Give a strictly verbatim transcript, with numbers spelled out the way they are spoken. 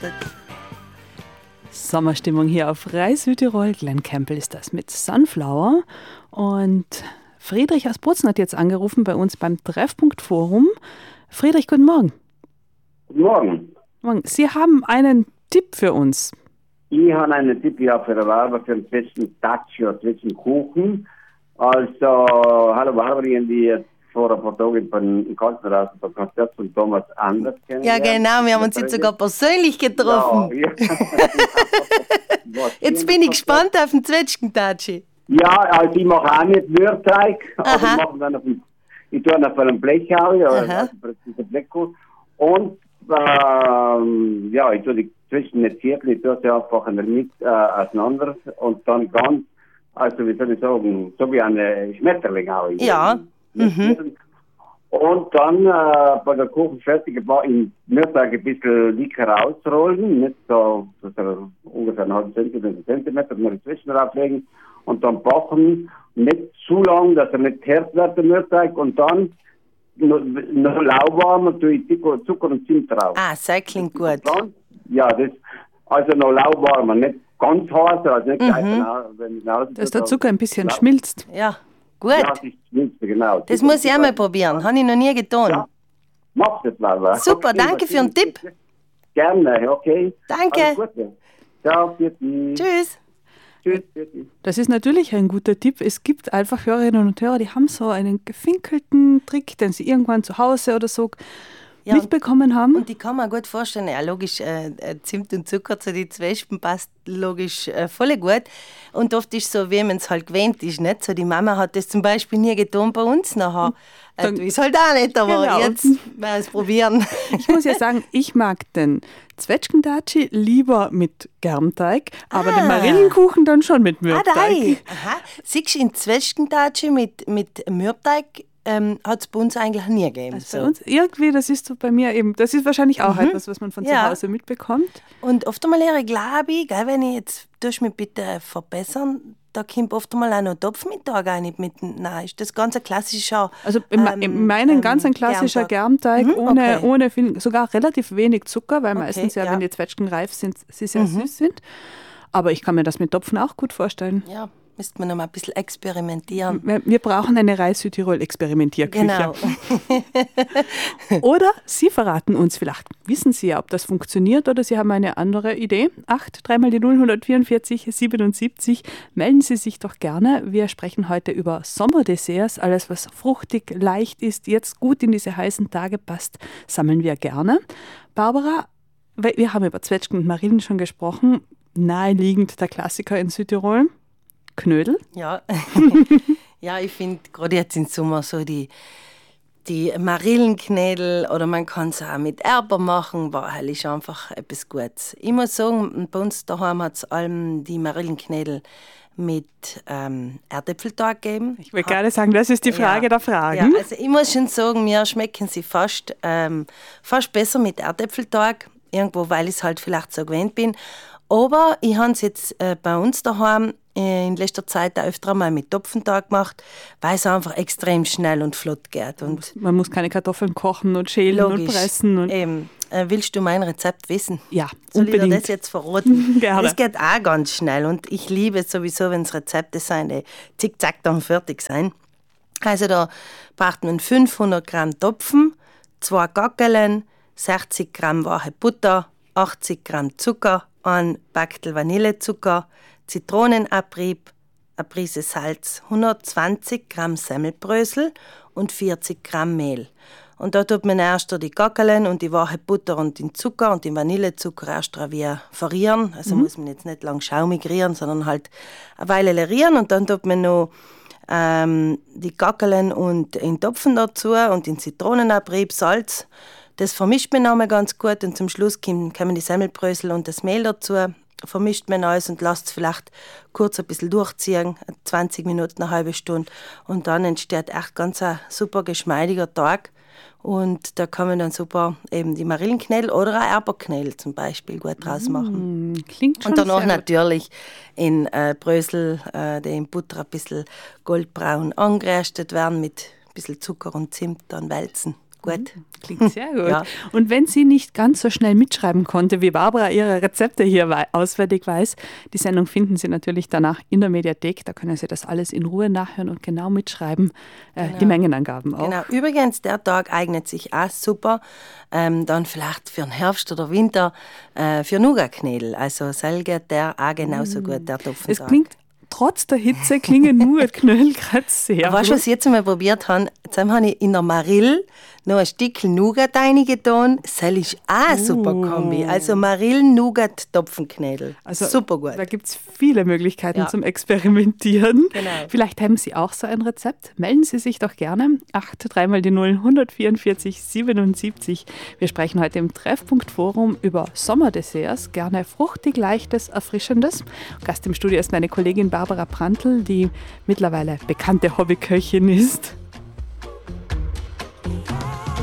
erwartet. Sommerstimmung hier auf Rai Südtirol. Glenn Campbell ist das mit Sunflower. Und Friedrich aus Bozen hat jetzt angerufen bei uns beim Treffpunkt Forum. Friedrich, guten Morgen. Guten Morgen. Morgen. Sie haben einen Tipp für uns. Ich habe einen Tipp ja für die Werber für den zwischen Tatschi oder zwischen Kuchen. Also, hallo Barbara, die jetzt vor ein paar Tagen beim Konzert, beim Konzert von Thomas Anders kennen. Ja, genau, wir haben uns jetzt sogar persönlich getroffen. Ja, ja. Jetzt bin ich gespannt auf den Zwetschgentatschi. Ja, also ich mache auch nicht Mührteig, aber ich mache dann auf dem, ich tue dann auf einem Blechau, ja, also Blechkuh. Und ähm, ja, ich tue die zwischen den Viertel, ich tue sie einfach in der Mitte äh, auseinander und dann ganz, also wie soll ich sagen, so wie eine Schmetterling auch. Ja. Mhm. Und dann äh, bei der Kuchen fertig im Mührteig ein bisschen dicker ausrollen, nicht so, dass er ungefähr einen halben Zentimeter, Zentimeter, noch dazwischen drauflegen und dann backen, nicht zu lang, dass er nicht hart wird, der Mührteig, und dann noch, noch lauwarm und tue ich Zucker und Zimt drauf. Ah, das klingt gut. Dann, ja, das, also noch lauwarm, nicht ganz hart, also nicht mhm. gleich, wenn ich raus, dass der Zucker ein bisschen ja. schmilzt. Ja. Gut. Ja, das schmilzt, genau. Das, das muss ich auch mal probieren. Habe ich noch nie getan. Ja. Mach das mal. Was. Super, okay, danke für den Tipp. Gerne, okay. Danke. Ciao, Tschüss. Tschüss. Tschüss. Das ist natürlich ein guter Tipp. Es gibt einfach Hörerinnen und Hörer, die haben so einen gefinkelten Trick, den sie irgendwann zu Hause oder so ja, mitbekommen haben. Und ich kann mir gut vorstellen, ja logisch, äh, Zimt und Zucker zu den Zwespen passt logisch äh, voll gut. Und oft ist es so, wie man es halt gewöhnt ist, nicht? So, die Mama hat das zum Beispiel nie getan bei uns nachher. Äh, du ist halt auch nicht, aber genau. Jetzt werden wir es probieren. Ich muss ja sagen, ich mag den Zwetschgentatschi lieber mit Germteig, aber ah. den Marillenkuchen dann schon mit Mürbteig. Ah, aha. Siehst du, in Zwetschgentatschi mit, mit Mürbteig ähm, hat es bei uns eigentlich nie gegeben. Also bei uns irgendwie, das ist so bei mir eben, das ist wahrscheinlich auch mhm. etwas, was man von ja. zu Hause mitbekommt. Und oft einmal höre ich, glaube ich, gell, wenn ich jetzt, tust mich bitte verbessern, da kommt oft einmal auch noch Topfmittag auch nicht mit. Nein, ist das ganz ein klassischer Also in ähm, meinen ähm, ganz ein klassischer Germteig, Germteig mhm, ohne, okay. ohne viel, sogar relativ wenig Zucker, weil okay, meistens ja, ja, wenn die Zwetschgen reif sind, sie sehr mhm. süß sind. Aber ich kann mir das mit Topfen auch gut vorstellen. Ja. Müsste man noch mal ein bisschen experimentieren. Wir, wir brauchen eine Rai Südtirol Experimentierküche. Genau. Oder Sie verraten uns, vielleicht wissen Sie ja, ob das funktioniert oder Sie haben eine andere Idee. acht, dreimal die null, hundertvierundvierzig, siebenundsiebzig. Melden Sie sich doch gerne. Wir sprechen heute über Sommerdesserts. Alles, was fruchtig, leicht ist, jetzt gut in diese heißen Tage passt, sammeln wir gerne. Barbara, wir haben über Zwetschgen und Marillen schon gesprochen. Naheliegend der Klassiker in Südtirol. Knödel? Ja, ja, ich finde gerade jetzt im Sommer so die, die Marillenknödel oder man kann es auch mit Erber machen, war halt einfach etwas Gutes. Ich muss sagen, bei uns daheim hat es allem die Marillenknödel mit ähm, Erdäpfelteig gegeben. Ich will gerade sagen, das ist die Frage ja, der Fragen. Ja, also ich muss schon sagen, mir schmecken sie fast, ähm, fast besser mit Erdäpfelteig, irgendwo, weil ich es halt vielleicht so gewöhnt bin. Aber ich habe es jetzt äh, bei uns daheim in letzter Zeit auch öfter mal mit Topfenteig gemacht, weil es einfach extrem schnell und flott geht. Und man muss keine Kartoffeln kochen und schälen logisch, und pressen. Und eben. Äh, willst du mein Rezept wissen? Ja, Soll unbedingt. ich dir das jetzt verraten? Gerne. Das geht auch ganz schnell und ich liebe es sowieso, wenn es Rezepte sind, die zickzack dann fertig sind. Also da braucht man fünfhundert Gramm Topfen, zwei Gackeln, sechzig Gramm wache Butter, achtzig Gramm Zucker, ein Backel Vanillezucker, Zitronenabrieb, eine Prise Salz, hundertzwanzig Gramm Semmelbrösel und vierzig Gramm Mehl. Und da tut man erst die Gackeln und die wache Butter und den Zucker und den Vanillezucker erst wie verrieren. Also mhm. muss man jetzt nicht lang schaumig rieren, sondern halt eine Weile rieren. Und dann tut man noch ähm, die Gackeln und den Topfen dazu und den Zitronenabrieb, Salz. Das vermischt man einmal ganz gut und zum Schluss kommen die Semmelbrösel und das Mehl dazu. Vermischt man alles und lasst es vielleicht kurz ein bisschen durchziehen, zwanzig Minuten, eine halbe Stunde. Und dann entsteht echt ganz ein super geschmeidiger Teig. Und da kann man dann super eben die Marillenknödel oder auch Erberknödel zum Beispiel gut draus machen. Mm, klingt schon und danach sehr natürlich in äh, Brösel, äh, die in Butter ein bisschen goldbraun angeröstet werden mit ein bisschen Zucker und Zimt, dann wälzen. gut. Klingt sehr gut. Ja. Und wenn sie nicht ganz so schnell mitschreiben konnte, wie Barbara ihre Rezepte hier wei- auswendig weiß, die Sendung finden Sie natürlich danach in der Mediathek. Da können Sie das alles in Ruhe nachhören und genau mitschreiben, äh, Genau. die Mengenangaben auch. Genau. Übrigens, der Tag eignet sich auch super, ähm, dann vielleicht für den Herbst oder Winter, äh, für Nougatknädel. Also selge der auch genauso gut, der Topfentag. Es klingt, trotz der Hitze, klingen Nougatknödel gerade sehr Weißt du, gut. was ich jetzt einmal probiert habe? Jetzt habe ich in der Marill noch ein Stückchen Nougat reingetan. Das ist auch eine super Kombi. Also Marill-Nougat-Topfenknädel. Also, super gut. Da gibt es viele Möglichkeiten Ja. zum Experimentieren. Genau. Vielleicht haben Sie auch so ein Rezept. Melden Sie sich doch gerne. acht drei mal die null, hundertvierundvierzig, siebenundsiebzig. Wir sprechen heute im Treffpunkt Forum über Sommerdesserts. Gerne fruchtig, leichtes, erfrischendes. Gast im Studio ist meine Kollegin Barbara Prantl, die mittlerweile bekannte Hobbyköchin ist.